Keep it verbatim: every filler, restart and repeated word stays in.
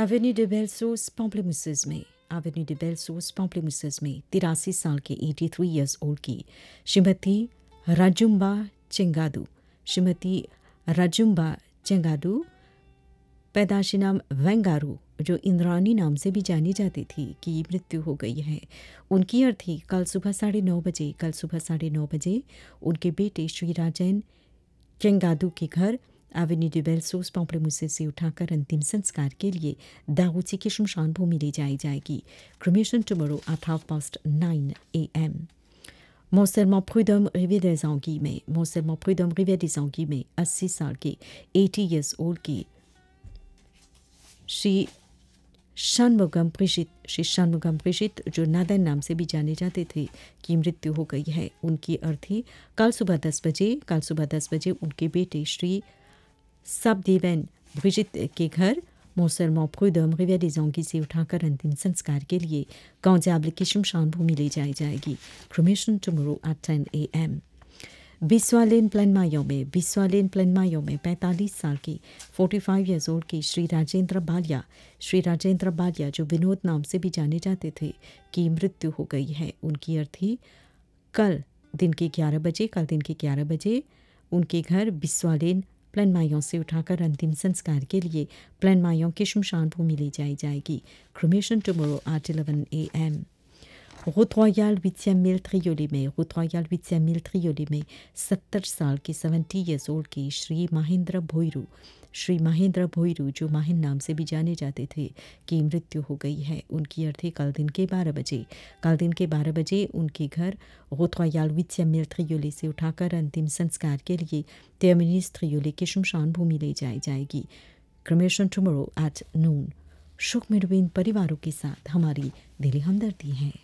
Avenue de Belsos Pamplemousses में Avenue de Belsos Pamplemousses में तिरासी साल के तिरासी इयर्स ओल्ड की श्रीमती राजुम्बा चेंगादू श्रीमती राजुम्बा चेंगादू पैदाशी नाम वेंगारू जो इंद्रानी नाम से भी जानी जाती थी की मृत्यु हो गई है। उनकी अर्थी कल सुबह साढ़े नौ बजे कल सुबह साढ़े नौ बजे उनके बेटे श्री राजन चेंगादू के घर एवेन्यू de Belsos Pamplemousses से उठाकर अंतिम संस्कार के लिए दाऊदसी की शमशान भूमि ले जाई जाएगी। Cremation tomorrow at half past nine A M. Montserment Prudhomme Rivière des Anguilles में Montserment Prudhomme Rivière des Anguilles में अस्सी साल के अस्सी इयर्स ओल्ड की श्री शानमुगम प्रिशित श्री शानमुगम प्रिशित जो नादन नाम से भी जाने जाते थे की मृत्यु हो गई है। उनकी अर्थी कल सुबह दस बजे कल सुबह दस बजे उनके बेटे श्री सबदेवन ब्रिजित के घर Montserment Prudhomme Rivière des Anguilles से उठाकर अंतिम संस्कार के लिए गांव की शमशान भूमि ले जाई जाएगी। क्रिमेशन टुमारो एट टेन ए एम। बिस्वालेन प्लेनमायो में बिस्वालेन प्लेनमायो में पैंतालीस साल की पैंतालीस इयर्स ओल्ड की श्री राजेंद्र बालिया श्री राजेंद्र बालिया जो विनोद नाम से भी जाने जाते थे की मृत्यु हो गई है। उनकी अर्थी कल दिन के ग्यारह बजे कल दिन के ग्यारह बजे उनके घर बिस्वालेन प्लेनमायों से उठाकर अंतिम संस्कार के लिए प्लेनमायों की शमशान भूमि ले जाई जाएगी। Cremation tomorrow at eleven A M. Route Royale huitième mille Triolet में Route Royale huitième mille Triolet में सत्तर साल के सत्तर इयर्स ओल्ड की श्री महेंद्र भोईरू श्री महेंद्र भोईरू जो माहिन नाम से भी जाने जाते थे की मृत्यु हो गई है। उनकी अर्थी कल दिन के बारह बजे कल दिन के बारह बजे उनके घर Route Royale huitième mille Triolet से उठाकर अंतिम संस्कार के लिए terminus Triolet की शमशान भूमि ले जाई जाएगी। Cremation tomorrow at noon. शोक में डूबे इन परिवारों के साथ हमारी दिली हमदर्दी है।